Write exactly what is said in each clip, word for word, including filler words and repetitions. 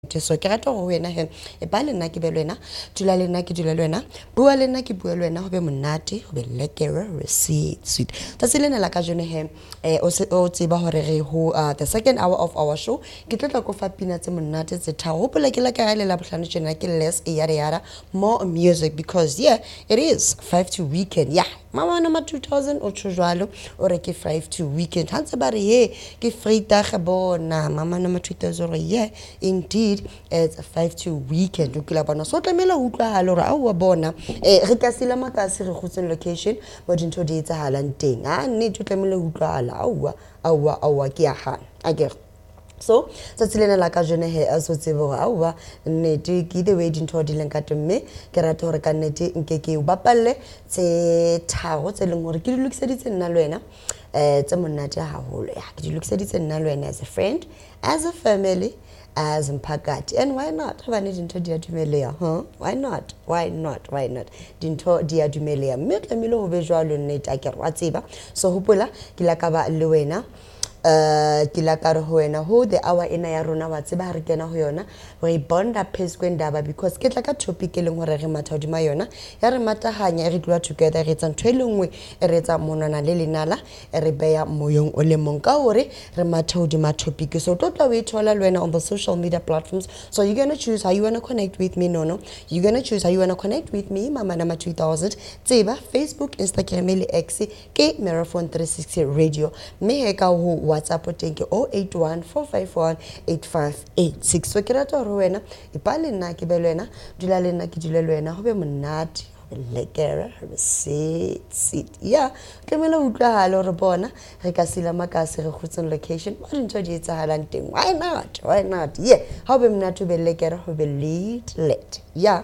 So ke rata go wena he e ba le nna ke be le wena dula le nna ke dula le wena bua le nna ke bua le wena go be monate go be lekere receipt sweet tsa le nela ka jone he eh o se o tseba hore re ho the second hour of our show ke tla go fa pina tse monate tse tha go pela ke la ka le la bohlano tjena ke less e yara yara more music because yeah it is five to weekend yeah mama na two thousand o tshojalo o re ke five to weekend hantse ba re he ke freita ga bona mama na two thousand yeah indeed it's a five to weekend o kila bona so tlamela utlwa halo ra a bona eh re ka sila makase re khutsen location mo dintho di etsa halang teng a nne o tlamela utlwa hala awa awa awa ke ya hana akere so tsatsile la ka jone he a so tsebo awa nnete ke the way dintho di leng ka temme ke rata hore ka nnete nke ke o bapalle tse tharo tse leng hore ke di lokiseditse nna le wena eh tse monate haholo ya ke di lokiseditse nna le wena as a friend as a family as mphakathi and why not ba ne dintho di a dumelea huh why not why not why not dintho di a dumelea mme tlamile ho be jwalo nnete a ke ra tseba so hopola ke la ka ba le wena uh ke la ka re ho wena ho the hour ena ya rona wa tseba re kena ho yona re bonda pace kwendaba because ke tla ka topic e leng hore re matha hodima yona ya re matahanya re dula together re tsa ntho e lengwe e re tsa monana le lenala e re beya moyong o le mong ka hore re matha hodima topic so totla we thola le wena on the social media platforms so you're going to choose how you want to connect with me no no you're going to choose how you want to connect with me mama nama two thousand tseba Facebook Instagram le X ke Marathon three sixty radio me he ka ho WhatsApp teng ke zero eight one four five one eight five eight six so ke rata re wena e pa le nna ke be le wena dula le nna ke dula le wena go be monate lekere receipt sit yeah ke mela utlwa halo re bona re ka sila makase re khutsen location ba dintho di etsa halang teng why not why not yeah how be monate be lekere go be lead let yeah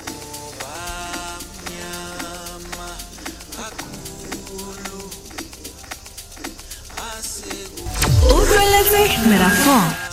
Marathon